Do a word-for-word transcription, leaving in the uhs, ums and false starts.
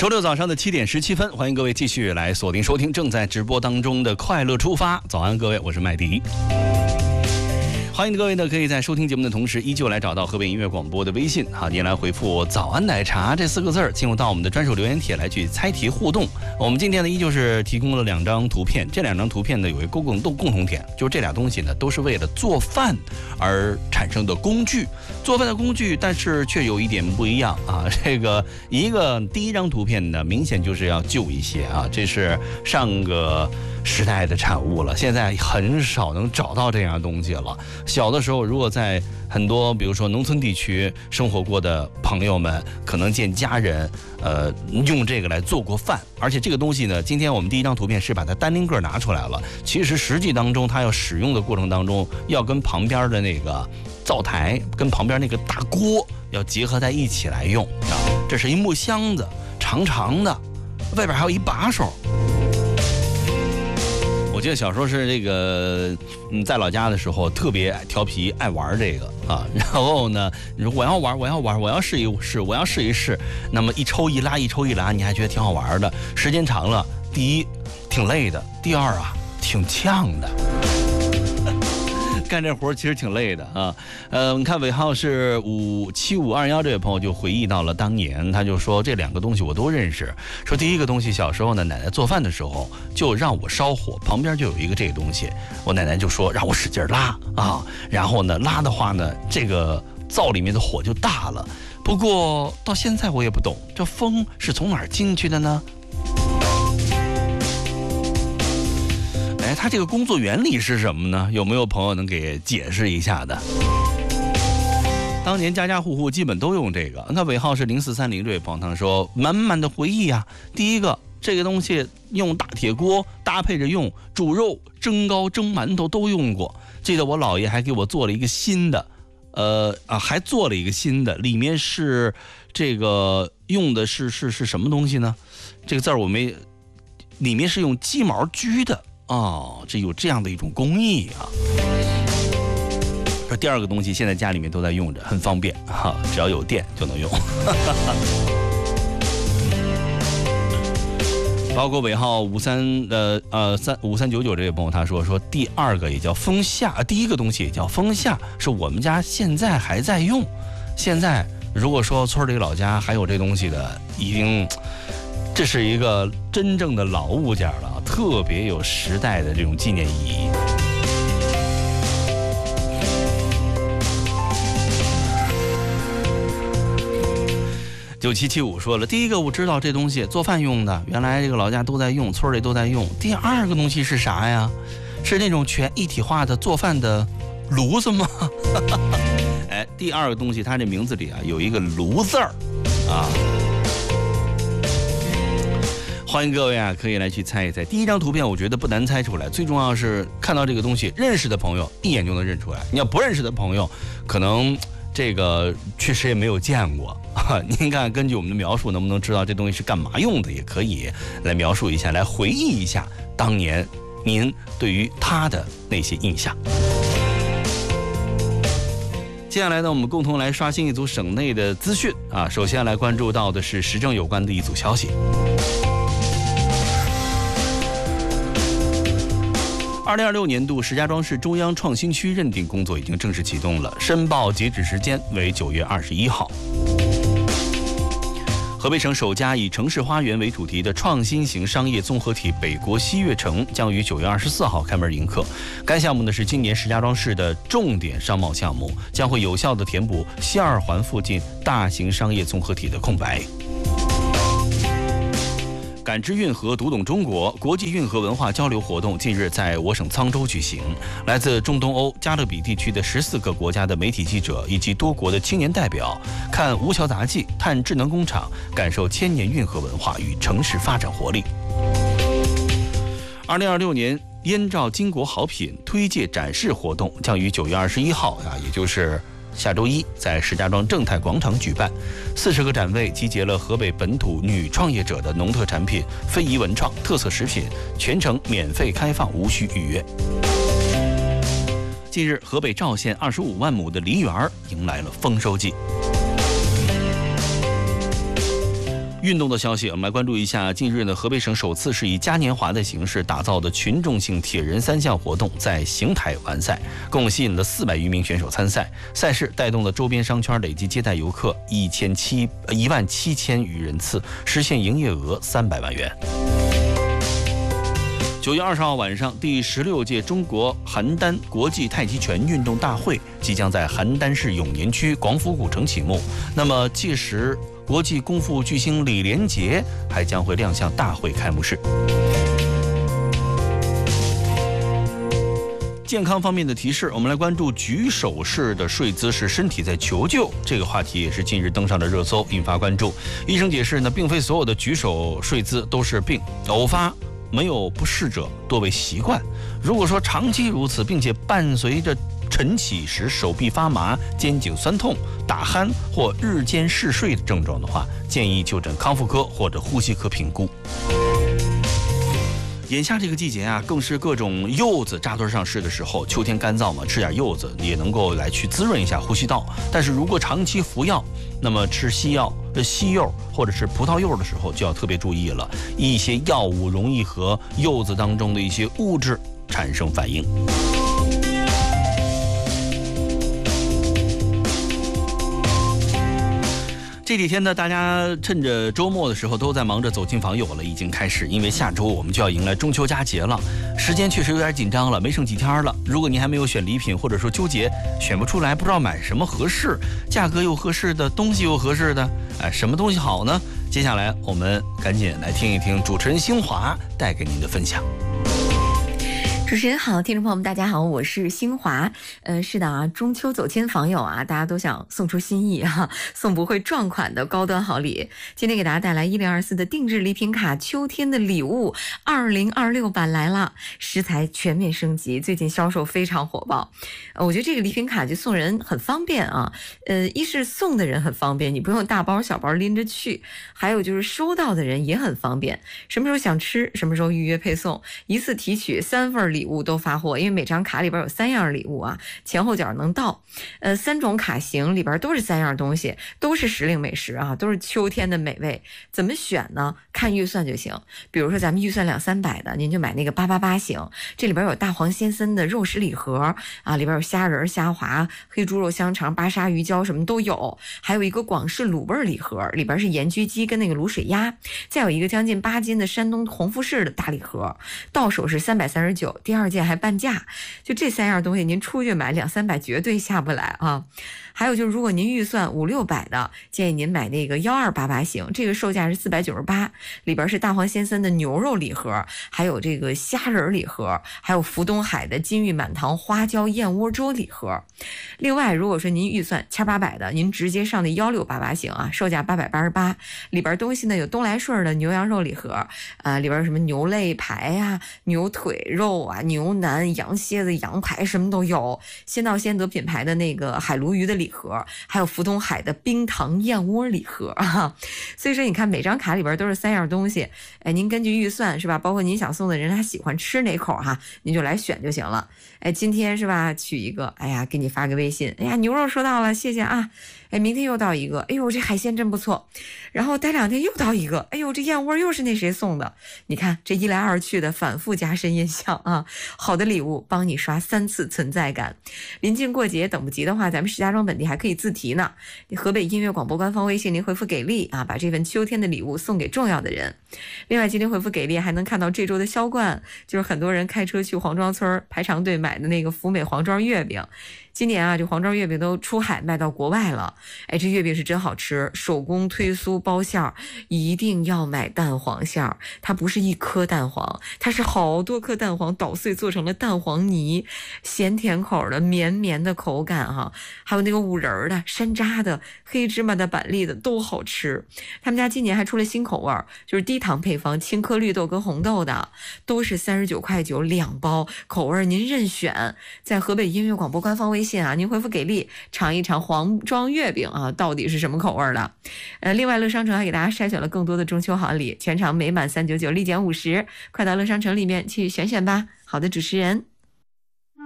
周六早上的七点十七分，欢迎各位继续来锁定收听正在直播当中的快乐出发。早安，各位，我是麦迪。欢迎各位呢，可以在收听节目的同时，依旧来找到河北音乐广播的微信，好，您来回复"早安奶茶"这四个字儿，进入到我们的专属留言帖来去猜题互动。我们今天呢，依旧是提供了两张图片，这两张图片呢有一个共共共同点，就是这俩东西呢都是为了做饭而产生的工具，做饭的工具，但是却有一点不一样啊。这个一个第一张图片呢，明显就是要旧一些啊，这是上个时代的产物了，现在很少能找到这样的东西了。小的时候，如果在很多比如说农村地区生活过的朋友们，可能见家人呃用这个来做过饭，而且这个东西呢，今天我们第一张图片是把它单拎个拿出来了，其实实际当中它要使用的过程当中，要跟旁边的那个灶台跟旁边那个大锅要结合在一起来用啊。这是一木箱子，长长的，外边还有一把手。我记得小时候是这个，嗯，在老家的时候特别调皮，爱玩这个啊。然后呢，你说我要玩，我要玩，我要试一试，我要试一试。那么一抽一拉，一抽一拉，你还觉得挺好玩的。时间长了，第一挺累的，第二啊挺呛的。干这活其实挺累的啊，呃，你看尾号是五七五二幺这位朋友就回忆到了当年，他就说这两个东西我都认识。说第一个东西，小时候呢，奶奶做饭的时候就让我烧火，旁边就有一个这个东西，我奶奶就说让我使劲拉啊，然后呢拉的话呢，这个灶里面的火就大了。不过到现在我也不懂，这风是从哪儿进去的呢？哎，它这个工作原理是什么呢？有没有朋友能给解释一下的？当年家家户户基本都用这个。那尾号是零四三零这位朋友他说，满满的回忆啊。第一个，这个东西用大铁锅搭配着用，煮肉、蒸糕、蒸馒头都用过。记得我姥爷还给我做了一个新的，呃啊，还做了一个新的，里面是这个用的是是是什么东西呢？这个字儿我没，里面是用鸡毛焗的。哦，这有这样的一种工艺啊！这第二个东西现在家里面都在用着，很方便哈，只要有电就能用。包括尾号五三呃呃三五三九九这位朋友他说说第二个也叫风夏，第一个东西也叫风夏，是我们家现在还在用。现在如果说村里老家还有这东西的，已经这是一个真正的老物件了，特别有时代的这种纪念意义。九七七五说了，第一个我知道这东西做饭用的，原来这个老家都在用，村里都在用。第二个东西是啥呀？是那种全一体化的做饭的炉子吗？哎，第二个东西它这名字里啊有一个炉字儿啊。欢迎各位啊，可以来去猜一猜。第一张图片我觉得不难猜出来，最重要是看到这个东西，认识的朋友一眼就能认出来。你要不认识的朋友，可能这个确实也没有见过。您看，根据我们的描述，能不能知道这东西是干嘛用的？也可以来描述一下，来回忆一下当年您对于它的那些印象。接下来呢，我们共同来刷新一组省内的资讯啊。首先来关注到的是时政有关的一组消息。二零二六年度石家庄市中央创新区认定工作已经正式启动了，申报截止时间为九月二十一号。河北省首家以城市花园为主题的创新型商业综合体北国西悦城将于九月二十四号开门迎客。该项目呢是今年石家庄市的重点商贸项目，将会有效地填补西二环附近大型商业综合体的空白。感知运河，读懂中国国际运河文化交流活动近日在我省沧州举行，来自中东欧、加勒比地区的十四个国家的媒体记者以及多国的青年代表，看吴桥杂技，探智能工厂，感受千年运河文化与城市发展活力。二零二六年燕赵巾帼好品推介展示活动将于九月二十一号啊，也就是下周一在石家庄正泰广场举办，四十个展位集结了河北本土女创业者的农特产品、非遗文创、特色食品，全程免费开放，无需预约。近日，河北赵县二十五万亩的梨园迎来了丰收季。 运动的消息，我们来关注一下。近日呢，河北省首次是以嘉年华的形式打造的群众性铁人三项活动在邢台完赛，共吸引了四百余名选手参赛。赛事带动了周边商圈累计接待游客一千七一万七千余人次，实现营业额三百万元。九月二十号晚上，第十六届中国邯郸国际太极拳运动大会即将在邯郸市永年区广府古城启幕。那么届时，国际功夫巨星李连杰还将会亮相大会开幕式。健康方面的提示，我们来关注举手式的睡姿是身体在求救，这个话题也是近日登上了热搜，引发关注。医生解释呢，并非所有的举手睡姿都是病，偶发没有不适者，多为习惯。如果说长期如此，并且伴随着晨起时手臂发麻、肩颈酸痛、打鼾或日间嗜睡的症状的话，建议就诊康复科或者呼吸科评估。眼下这个季节啊，更是各种柚子扎堆上市的时候。秋天干燥嘛，吃点柚子也能够来去滋润一下呼吸道。但是如果长期服药，那么吃西药、西柚或者是葡萄柚的时候就要特别注意了，一些药物容易和柚子当中的一些物质产生反应。这几天呢，大家趁着周末的时候都在忙着走亲访友了，已经开始，因为下周我们就要迎来中秋佳节了，时间确实有点紧张了，没剩几天了。如果您还没有选礼品，或者说纠结选不出来，不知道买什么合适，价格又合适的，东西又合适的，哎，什么东西好呢？接下来我们赶紧来听一听主持人兴华带给您的分享。 主持人好，听众朋友们大家好，我是兴华。呃，是的啊，中秋走亲访友啊，大家都想送出心意啊，送不会撞款的高端好礼。今天给大家带来一零二四的定制礼品卡，秋天的礼物二零二六版来了，食材全面升级，最近销售非常火爆。呃，我觉得这个礼品卡就送人很方便啊。呃，一是送的人很方便，你不用大包小包拎着去；还有就是收到的人也很方便，什么时候想吃，什么时候预约配送，一次提取三份礼。礼物都发货，因为每张卡里边有三样礼物啊，前后脚能到。呃，三种卡型里边都是三样东西，都是时令美食啊，都是秋天的美味。怎么选呢？看预算就行。比如说咱们预算两三百的，您就买那个八八八型，这里边有大黄先生的肉食礼盒啊，里边有虾仁、虾滑、黑猪肉香肠、巴沙鱼胶什么都有，还有一个广式卤味礼盒，里边是盐焗鸡跟那个卤水鸭，再有一个将近八斤的山东红富士的大礼盒，到手是三百三十九。第二件还半价，就这三样东西您出去买两三百绝对下不来啊。还有就是如果您预算五六百的，建议您买那个幺二八八型，这个售价是四百九十八，里边是大黄先生的牛肉礼盒，还有这个虾仁礼盒，还有福东海的金玉满堂花椒燕窝粥礼盒。另外如果说您预算千八百的，您直接上那幺六八八型啊，售价八百八十八，里边东西呢有东来顺的牛羊肉礼盒啊，里边什么牛肋排啊、牛腿肉啊、牛腩、羊蝎子、羊排什么都有，先到先得品牌的那个海鲈鱼的礼盒，还有福东海的冰糖燕窝礼盒啊。所以说你看每张卡里边都是三样东西，哎，您根据预算是吧，包括您想送的人他喜欢吃哪口哈，您就来选就行了。哎，今天是吧取一个，哎呀给你发个微信，哎呀牛肉收到了，谢谢啊。哎，明天又到一个，哎呦这海鲜真不错，然后待两天又到一个，哎呦这燕窝又是那谁送的，你看这一来二去的反复加深印象啊。好的礼物帮你刷三次存在感。临近过节等不及的话，咱们石家庄本地还可以自提呢，河北音乐广播官方微信您回复给力啊，把这份秋天的礼物送给重要的人。另外今天回复给力还能看到这周的销冠，就是很多人开车去黄庄村排长队买的那个福美黄庄月饼。今年啊，这黄庄月饼都出海卖到国外了。哎，这月饼是真好吃，手工推酥包馅儿，一定要买蛋黄馅儿。它不是一颗蛋黄，它是好多颗蛋黄捣碎做成了蛋黄泥，咸甜口的，绵绵的口感哈、啊。还有那个五仁的、山楂的、黑芝麻的、板栗的都好吃。他们家今年还出了新口味，就是低糖配方，青稞绿豆跟红豆的，都是三十九块九两包，口味您任选。在河北音乐广播官方微信啊，您回复给力，尝一尝黄庄月饼啊，到底是什么口味的？呃，另外乐商城还给大家筛选了更多的中秋好礼，全场每满三九九立减五十，快到乐商城里面去选选吧。好的，主持人。